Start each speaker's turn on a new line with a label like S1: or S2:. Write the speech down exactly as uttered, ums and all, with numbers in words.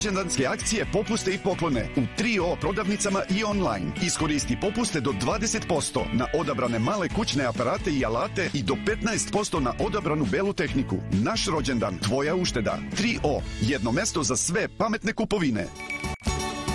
S1: Rođendanske akcije, popuste i poklone u tri O prodavnicama i online. Iskoristi popuste do dvadeset posto na odabrane male kućne aparate i alate i do petnaest posto na odabranu belu tehniku. Naš rođendan, tvoja ušteda. tri O, jedno mesto za sve pametne kupovine.